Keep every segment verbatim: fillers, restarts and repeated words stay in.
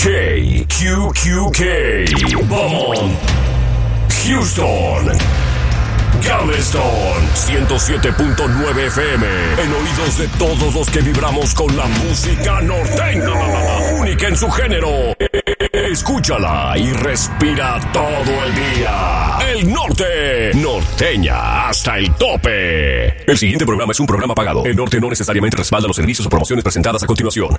K Q Q K, Beaumont, Houston, Galveston, ciento siete punto nueve F M, en oídos de todos los que vibramos con la música norteña, única en su género. Escúchala y respira todo el día. El norte, norteña hasta el tope. El siguiente programa es un programa pagado. El norte no necesariamente respalda los servicios o promociones presentadas a continuación.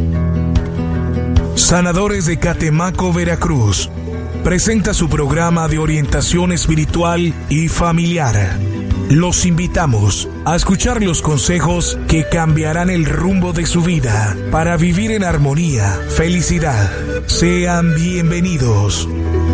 Sanadores de Catemaco, Veracruz, presenta su programa de orientación espiritual y familiar. Los invitamos a escuchar los consejos que cambiarán el rumbo de su vida para vivir en armonía, felicidad. Sean bienvenidos.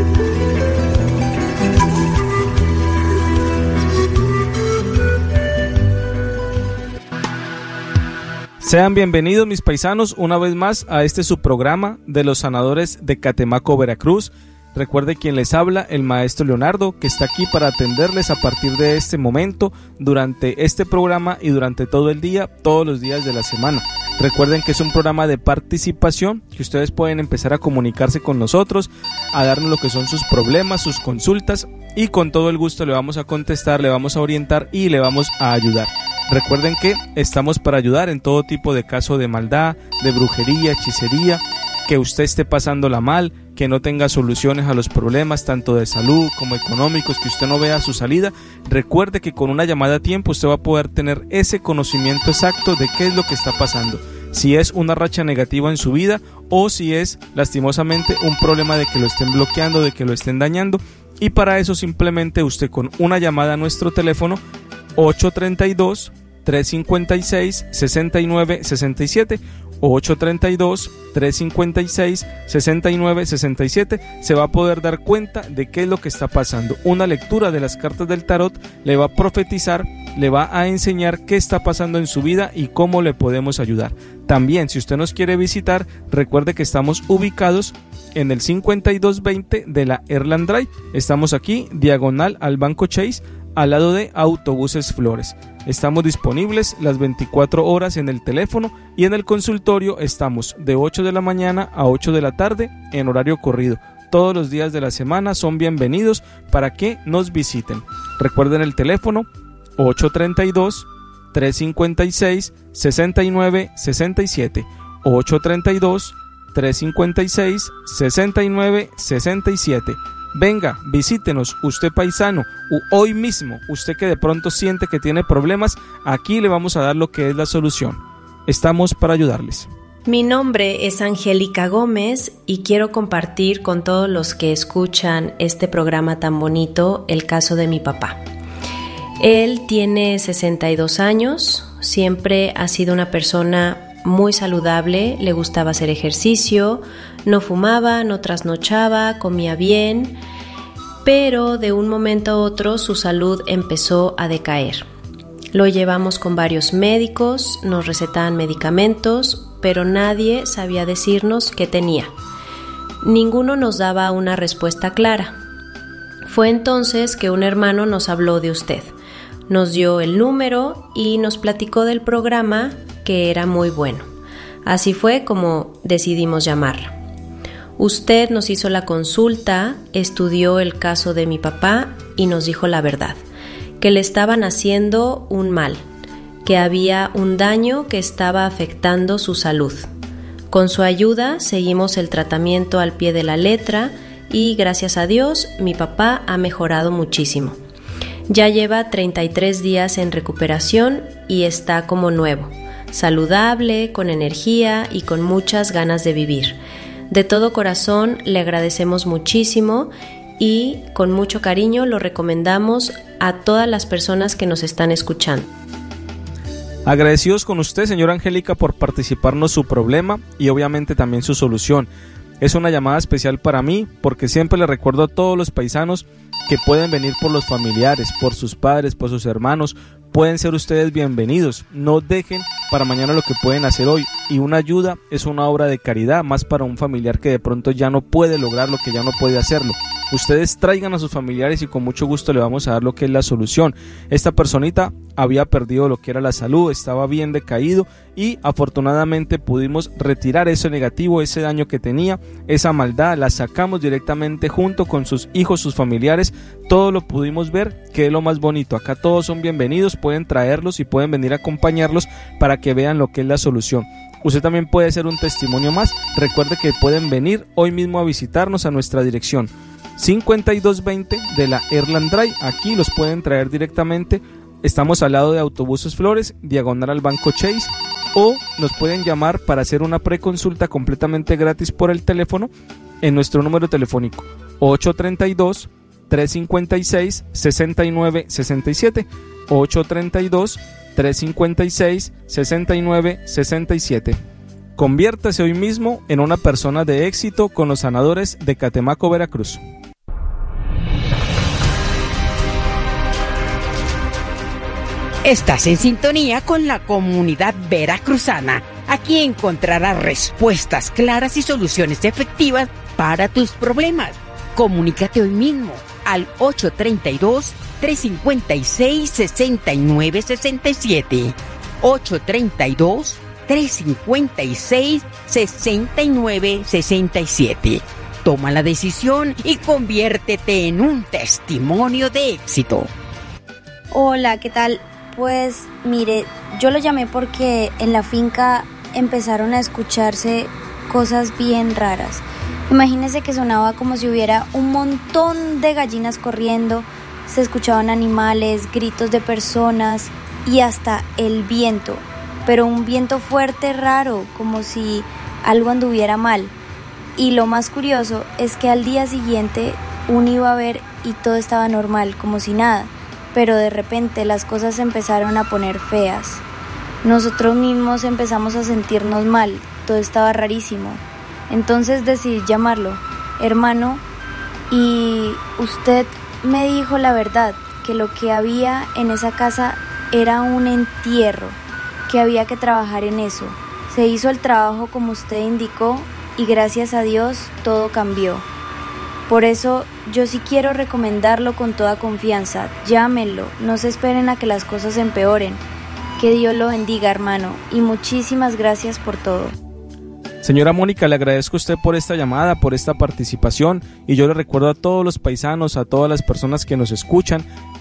Sean bienvenidos mis paisanos una vez más a este subprograma de los sanadores de Catemaco, Veracruz. Recuerde quien les habla, el maestro Leonardo, que está aquí para atenderles a partir de este momento, durante este programa y durante todo el día, todos los días de la semana. Recuerden que es un programa de participación, que ustedes pueden empezar a comunicarse con nosotros, a darnos lo que son sus problemas, sus consultas, y con todo el gusto le vamos a contestar, le vamos a orientar y le vamos a ayudar. Recuerden que estamos para ayudar en todo tipo de caso de maldad, de brujería, hechicería, que usted esté pasándola mal, que no tenga soluciones a los problemas tanto de salud como económicos, que usted no vea su salida. Recuerde que con una llamada a tiempo usted va a poder tener ese conocimiento exacto de qué es lo que está pasando, si es una racha negativa en su vida o si es lastimosamente un problema de que lo estén bloqueando, de que lo estén dañando. Y para eso simplemente usted con una llamada a nuestro teléfono ocho tres dos, tres cinco seis, seis nueve seis siete ocho tres dos, tres cinco seis, seis nueve seis siete se va a poder dar cuenta de qué es lo que está pasando. Una lectura de las cartas del tarot le va a profetizar, le va a enseñar qué está pasando en su vida y cómo le podemos ayudar. También, si usted nos quiere visitar, recuerde que estamos ubicados en el cincuenta y dos veinte de la Erland Drive. Estamos aquí, diagonal al Banco Chase, al lado de Autobuses Flores. Estamos disponibles las veinticuatro horas en el teléfono y en el consultorio estamos de ocho de la mañana a ocho de la tarde en horario corrido. Todos los días de la semana son bienvenidos para que nos visiten. Recuerden el teléfono ocho tres dos, tres cinco seis, seis nueve seis siete ocho tres dos, tres cinco seis, seis nueve seis siete. Venga, visítenos, usted paisano, u hoy mismo, usted que de pronto siente que tiene problemas, aquí le vamos a dar lo que es la solución. Estamos para ayudarles. Mi nombre es Angélica Gómez y quiero compartir con todos los que escuchan este programa tan bonito el caso de mi papá. Él tiene sesenta y dos años, siempre ha sido una persona muy saludable, le gustaba hacer ejercicio, no fumaba, no trasnochaba, comía bien, pero de un momento a otro su salud empezó a decaer. Lo llevamos con varios médicos, nos recetaban medicamentos, pero nadie sabía decirnos qué tenía. Ninguno nos daba una respuesta clara. Fue entonces que un hermano nos habló de usted. Nos dio el número y nos platicó del programa que era muy bueno. Así fue como decidimos llamarla. Usted nos hizo la consulta, estudió el caso de mi papá y nos dijo la verdad, que le estaban haciendo un mal, que había un daño que estaba afectando su salud. Con su ayuda seguimos el tratamiento al pie de la letra y gracias a Dios mi papá ha mejorado muchísimo. Ya lleva treinta y tres días en recuperación y está como nuevo, saludable, con energía y con muchas ganas de vivir. De todo corazón le agradecemos muchísimo y con mucho cariño lo recomendamos a todas las personas que nos están escuchando. Agradecidos con usted, señora Angélica, por participarnos su problema y obviamente también su solución. Es una llamada especial para mí porque siempre le recuerdo a todos los paisanos que pueden venir por los familiares, por sus padres, por sus hermanos. Pueden ser ustedes bienvenidos. No dejen para mañana lo que pueden hacer hoy. y una ayuda es una obra de caridad, más para un familiar que de pronto ya no puede lograrlo, que ya no puede hacerlo. Ustedes traigan a sus familiares y con mucho gusto le vamos a dar lo que es la solución. Esta personita había perdido lo que era la salud, estaba bien decaído y afortunadamente pudimos retirar ese negativo, ese daño que tenía, esa maldad, la sacamos directamente junto con sus hijos, sus familiares, todo lo pudimos ver, que es lo más bonito. Acá todos son bienvenidos, pueden traerlos y pueden venir a acompañarlos para que vean lo que es la solución. Usted también puede ser un testimonio más. Recuerde que pueden venir hoy mismo a visitarnos a nuestra dirección cincuenta y dos veinte de la Erland Drive. Aquí los pueden traer directamente. Estamos al lado de Autobuses Flores, diagonal al Banco Chase, o nos pueden llamar para hacer una preconsulta completamente gratis por el teléfono en nuestro número telefónico ocho tres dos, tres cinco seis, seis nueve seis siete, ocho tres dos, tres cinco seis, seis nueve seis siete. Conviértase hoy mismo en una persona de éxito con los sanadores de Catemaco, Veracruz. Estás en sintonía con la comunidad veracruzana. Aquí encontrarás respuestas claras y soluciones efectivas para tus problemas. Comunícate hoy mismo al ocho tres dos, tres cinco seis, seis nueve seis siete. ocho tres dos, tres cinco seis, seis nueve seis siete. Toma la decisión y conviértete en un testimonio de éxito. Hola, ¿qué tal? Pues mire, yo lo llamé porque en la finca empezaron a escucharse cosas bien raras. Imagínese que sonaba como si hubiera un montón de gallinas corriendo, se escuchaban animales, gritos de personas y hasta el viento, pero un viento fuerte, raro, como si algo anduviera mal. Y lo más curioso es que al día siguiente uno iba a ver y todo estaba normal, como si nada. Pero de repente las cosas se empezaron a poner feas. Nosotros mismos empezamos a sentirnos mal, todo estaba rarísimo. Entonces decidí llamarlo, hermano, y usted me dijo la verdad, que lo que había en esa casa era un entierro, que había que trabajar en eso. Se hizo el trabajo como usted indicó y gracias a Dios todo cambió. Por eso yo sí quiero recomendarlo con toda confianza. Llámenlo, no se esperen a que las cosas empeoren. Que Dios lo bendiga, hermano, y muchísimas gracias por todo. Señora Mónica, le agradezco a usted por esta llamada, por esta participación, y yo le recuerdo a todos los paisanos, a todas las personas que nos escuchan,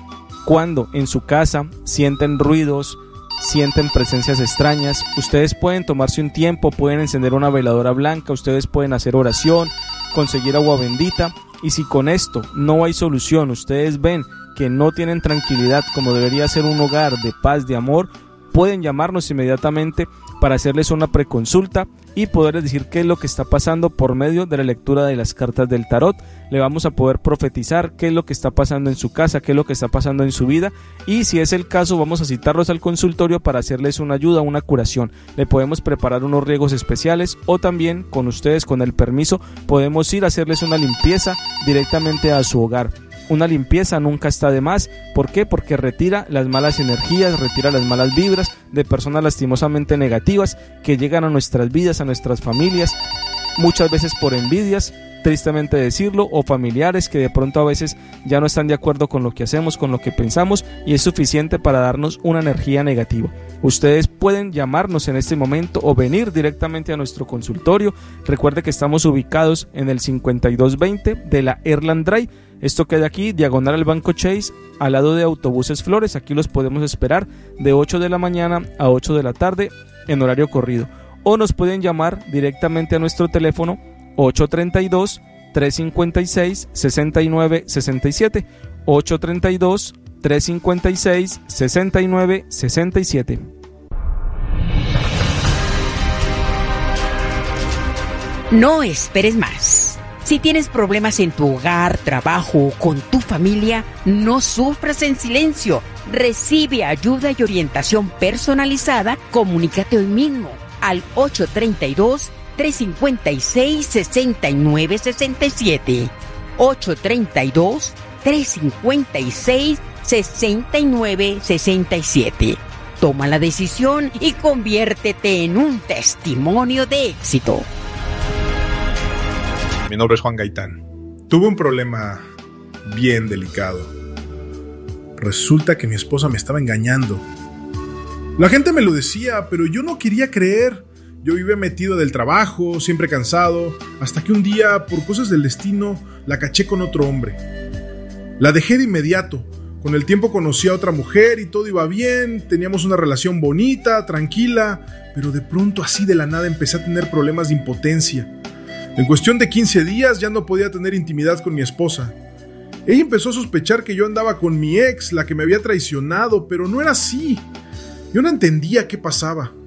cuando en su casa sienten ruidos, sienten presencias extrañas, ustedes pueden tomarse un tiempo, pueden encender una veladora blanca, ustedes pueden hacer oración, conseguir agua bendita, y si con esto no hay solución, ustedes ven que no tienen tranquilidad como debería ser un hogar de paz, de amor, pueden llamarnos inmediatamente para hacerles una preconsulta y poderles decir qué es lo que está pasando por medio de la lectura de las cartas del tarot. Le vamos a poder profetizar qué es lo que está pasando en su casa, qué es lo que está pasando en su vida, y si es el caso vamos a citarlos al consultorio para hacerles una ayuda, una curación. Le podemos preparar unos riegos especiales o también con ustedes, con el permiso, podemos ir a hacerles una limpieza directamente a su hogar. Una limpieza nunca está de más. ¿Por qué? Porque retira las malas energías, retira las malas vibras de personas lastimosamente negativas que llegan a nuestras vidas, a nuestras familias, muchas veces por envidias, tristemente decirlo, o familiares que de pronto a veces ya no están de acuerdo con lo que hacemos, con lo que pensamos, y es suficiente para darnos una energía negativa. Ustedes pueden llamarnos en este momento o venir directamente a nuestro consultorio. Recuerde que estamos ubicados en el cincuenta y dos veinte de la Erland Drive. Esto queda aquí, diagonal al Banco Chase, al lado de Autobuses Flores. Aquí los podemos esperar de ocho de la mañana a ocho de la tarde en horario corrido. O nos pueden llamar directamente a nuestro teléfono ocho tres dos, tres cinco seis, seis nueve seis siete, ocho tres dos, tres cinco seis, seis nueve seis siete. No esperes más. Si tienes problemas en tu hogar, trabajo o con tu familia, no sufras en silencio. Recibe ayuda y orientación personalizada. Comunícate hoy mismo al ocho tres dos, tres cinco seis, seis nueve seis siete. ocho tres dos, tres cinco seis, seis nueve seis siete. Toma la decisión y conviértete en un testimonio de éxito. Mi nombre es Juan Gaitán. Tuve un problema bien delicado. Resulta que mi esposa me estaba engañando. La gente me lo decía, pero yo no quería creer. Yo vivía metido del trabajo, siempre cansado, hasta que un día, por cosas del destino, la caché con otro hombre. La dejé de inmediato. Con el tiempo conocí a otra mujer y todo iba bien, teníamos una relación bonita, tranquila, pero de pronto así de la nada empecé a tener problemas de impotencia. En cuestión de quince días ya no podía tener intimidad con mi esposa. Ella empezó a sospechar que yo andaba con mi ex, la que me había traicionado, pero no era así. Yo no entendía qué pasaba.